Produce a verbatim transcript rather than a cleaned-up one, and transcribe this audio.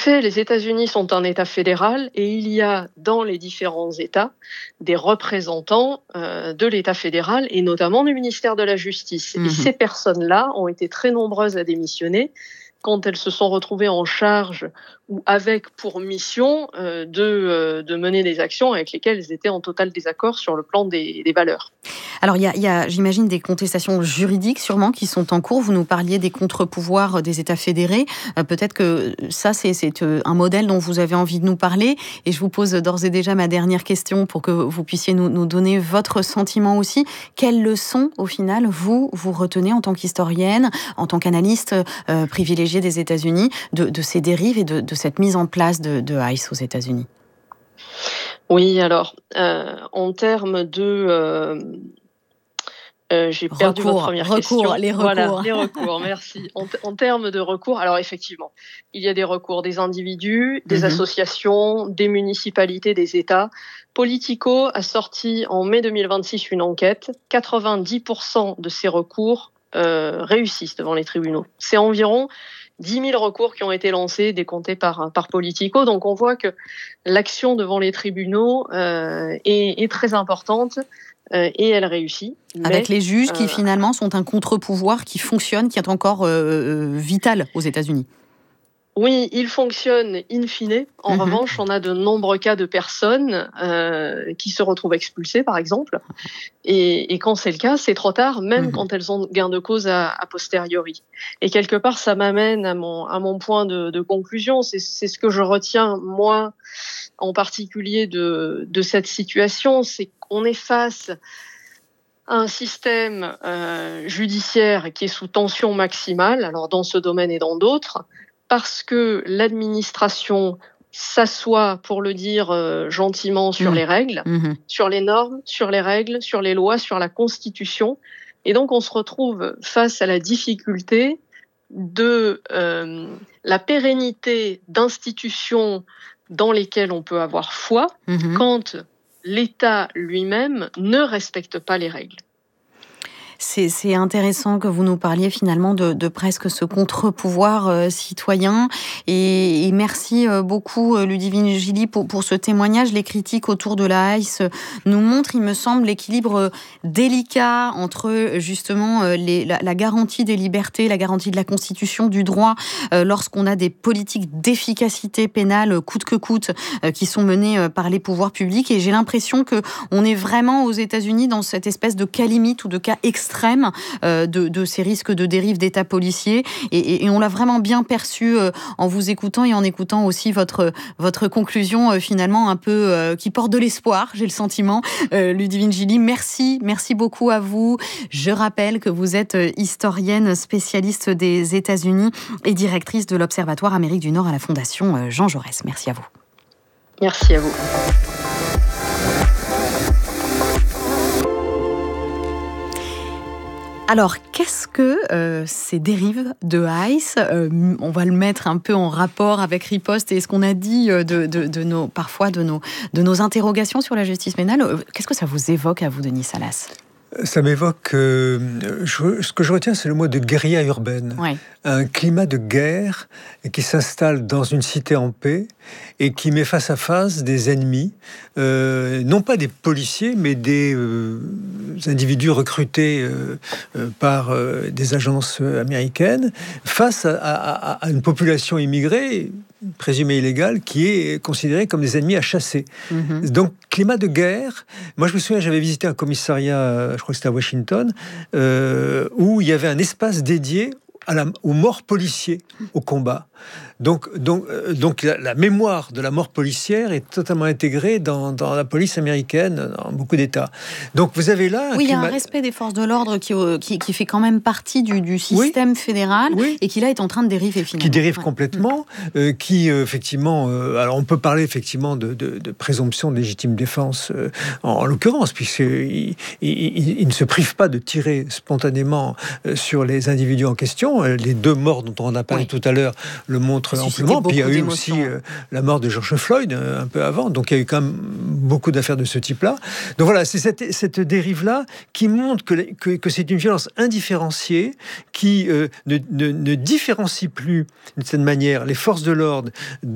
fait, les États-Unis sont un État fédéral et il y a dans les différents États des représentants euh, de l'État fédéral et notamment du ministère de la Justice. Mmh. Et ces personnes-là ont été très nombreuses à démissionner quand elles se sont retrouvées en charge ou avec pour mission euh, de, euh, de mener des actions avec lesquelles elles étaient en total désaccord sur le plan des, des valeurs. Alors, il y a, il y a, j'imagine, des contestations juridiques sûrement qui sont en cours. Vous nous parliez des contre-pouvoirs des États fédérés. Euh, peut-être que ça, c'est, c'est un modèle dont vous avez envie de nous parler. Et je vous pose d'ores et déjà ma dernière question pour que vous puissiez nous, nous donner votre sentiment aussi. Quelles leçons, au final, vous, vous retenez en tant qu'historienne, en tant qu'analyste euh, privilégiée des États-Unis, de, de ces dérives et de, de cette mise en place de, de ICE aux États-Unis? Oui, alors, euh, en termes de... Euh, euh, j'ai perdu recours, votre première recours, question. Les recours, Voilà, les recours, merci. En, en termes de recours, alors effectivement, il y a des recours des individus, des mmh. associations, des municipalités, des États. Politico a sorti en mai deux mille vingt-six une enquête. quatre-vingt-dix pour cent de ces recours euh, réussissent devant les tribunaux. C'est environ dix mille recours qui ont été lancés, décomptés par, par Politico. Donc on voit que l'action devant les tribunaux euh, est, est très importante euh, et elle réussit. Avec mais, les juges qui euh, finalement sont un contre-pouvoir qui fonctionne, qui est encore euh, vital aux États-Unis. Oui, il fonctionne in fine. En mmh. revanche, on a de nombreux cas de personnes euh, qui se retrouvent expulsées, par exemple. Et, et quand c'est le cas, c'est trop tard, même mmh. quand elles ont gain de cause à, à posteriori. Et quelque part, ça m'amène à mon, à mon point de, de conclusion. C'est, c'est ce que je retiens, moi, en particulier de, de cette situation. C'est qu'on est face à un système euh, judiciaire qui est sous tension maximale, alors dans ce domaine et dans d'autres, parce que l'administration s'assoit, pour le dire euh, gentiment, sur mmh. les règles, mmh. sur les normes, sur les règles, sur les lois, sur la Constitution. Et donc, on se retrouve face à la difficulté de euh, la pérennité d'institutions dans lesquelles on peut avoir foi mmh. quand l'État lui-même ne respecte pas les règles. C'est, c'est intéressant que vous nous parliez finalement de, de presque ce contre-pouvoir euh, citoyen. Et, et merci euh, beaucoup, Ludivine Gilly, pour, pour ce témoignage. Les critiques autour de la ICE nous montrent, il me semble, l'équilibre délicat entre justement les, la, la garantie des libertés, la garantie de la Constitution, du droit, euh, lorsqu'on a des politiques d'efficacité pénale coûte que coûte euh, qui sont menées euh, par les pouvoirs publics. Et j'ai l'impression qu'on est vraiment aux États-Unis dans cette espèce de cas limite ou de cas extrême extrême euh, de, de ces risques de dérive d'État policier et, et, et on l'a vraiment bien perçu euh, en vous écoutant et en écoutant aussi votre, votre conclusion euh, finalement un peu euh, qui porte de l'espoir, j'ai le sentiment. Euh, Ludivine Gilly, merci, merci beaucoup à vous. Je rappelle que vous êtes historienne spécialiste des États-Unis et directrice de l'Observatoire Amérique du Nord à la Fondation Jean Jaurès. Merci à vous. Merci à vous. Alors, qu'est-ce que euh, ces dérives de ICE euh, on va le mettre un peu en rapport avec Riposte et ce qu'on a dit de, de, de nos, parfois de nos, de nos interrogations sur la justice pénale. Qu'est-ce que ça vous évoque à vous, Denis Salas ? Ça m'évoque... Euh, je, ce que je retiens, c'est le mot de guérilla urbaine. Ouais. Un climat de guerre qui s'installe dans une cité en paix et qui met face à face des ennemis, euh, non pas des policiers, mais des euh, individus recrutés euh, euh, par euh, des agences américaines, face à, à, à une population immigrée, présumée illégale, qui est considérée comme des ennemis à chasser. Mmh. Donc, climat de guerre. Moi, je me souviens, j'avais visité un commissariat, je crois que c'était à Washington, euh, où il y avait un espace dédié à la, aux morts policiers au combat. Donc, donc, euh, donc la, la mémoire de la mort policière est totalement intégrée dans, dans la police américaine, dans beaucoup d'États. Donc vous avez là... Oui, il y a un respect des forces de l'ordre qui, qui, qui fait quand même partie du, du système oui. fédéral oui. et qui là est en train de dériver finalement. Qui dérive ouais. complètement, euh, qui euh, effectivement... Euh, alors on peut parler effectivement de, de, de présomption de légitime défense euh, en, en l'occurrence, puisqu'il il, il, il ne se prive pas de tirer spontanément euh, sur les individus en question. Les deux morts dont on a parlé oui. tout à l'heure le montre amplement. Puis il y a eu aussi euh, la mort de George Floyd euh, un peu avant. Donc il y a eu quand même beaucoup d'affaires de ce type-là. Donc voilà, c'est cette, cette dérive-là qui montre que, que, que c'est une violence indifférenciée qui euh, ne, ne, ne différencie plus d'une certaine manière les forces de l'ordre